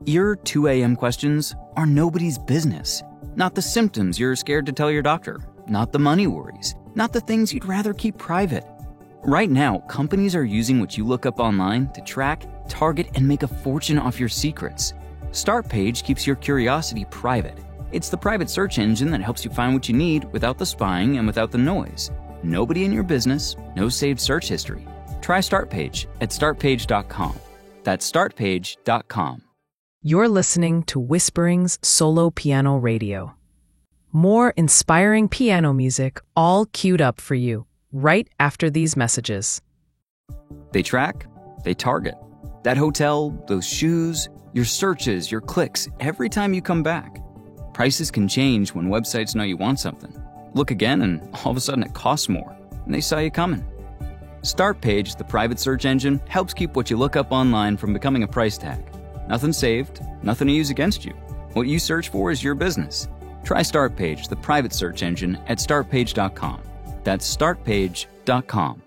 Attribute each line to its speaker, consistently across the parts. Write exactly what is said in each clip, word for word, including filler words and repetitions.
Speaker 1: Your two a.m. questions are nobody's business. Not the symptoms you're scared to tell your doctor. Not the money worries. Not the things you'd rather keep private. Right now, companies are using what you look up online to track, target, and make a fortune off your secrets. Startpage keeps your curiosity private. It's the private search engine that helps you find what you need without the spying and without the noise. Nobody in your business, no saved search history. Try Startpage at start page dot com. That's start page dot com.
Speaker 2: You're listening to Whispering's Solo Piano Radio. More inspiring piano music all queued up for you right after these messages.
Speaker 1: They track, they target. That hotel, those shoes, your searches, your clicks, every time you come back. Prices can change when websites know you want something. Look again and all of a sudden it costs more, and they saw you coming. Startpage, the private search engine, helps keep what you look up online from becoming a price tag. Nothing saved, nothing to use against you. What you search for is your business. Try Startpage, the private search engine, at start page dot com. That's start page dot com.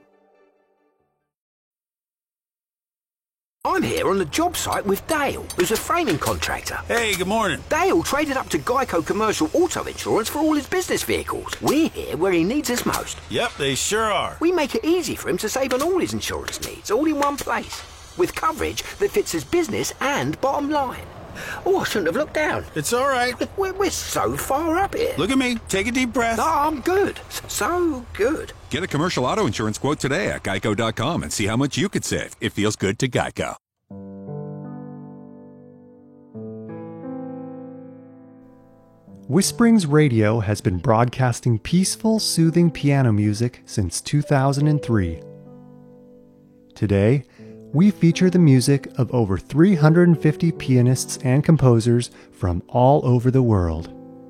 Speaker 3: I'm here on the job site with Dale, who's a framing contractor.
Speaker 4: Hey, good morning.
Speaker 3: Dale traded up to Geico Commercial Auto Insurance for all his business vehicles. We're here where he needs us most.
Speaker 4: Yep, they sure are.
Speaker 3: We make it easy for him to save on all his insurance needs, all in one place, with coverage that fits his business and bottom line. Oh, I shouldn't have looked down.
Speaker 4: It's all right.
Speaker 3: We're, we're so far up here.
Speaker 4: Look at me. Take a deep breath.
Speaker 3: No, I'm good. So good.
Speaker 5: Get a commercial auto insurance quote today at geico dot com and see how much you could save. It feels good to Geico.
Speaker 6: Whisperings Radio has been broadcasting peaceful, soothing piano music since two thousand three. Today, we feature the music of over three hundred fifty pianists and composers from all over the world.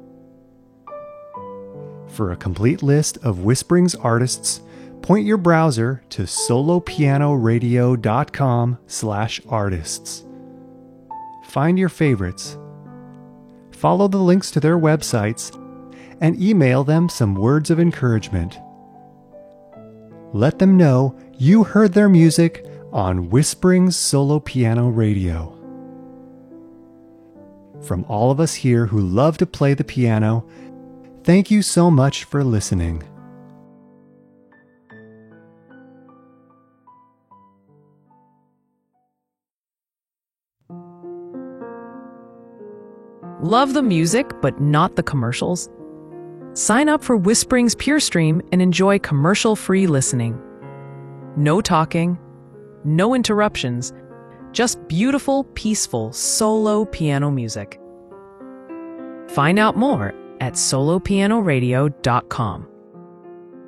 Speaker 6: For a complete list of Whisperings artists, point your browser to solo piano radio dot com slash artists. Find your favorites, follow the links to their websites, and email them some words of encouragement. Let them know you heard their music on Whisperings Solo Piano Radio. From all of us here who love to play the piano, thank you so much for listening.
Speaker 2: Love the music, but not the commercials? Sign up for Whispering's Pure Stream and enjoy commercial-free listening. No talking, no interruptions, just beautiful, peaceful, solo piano music. Find out more at solo piano radio dot com.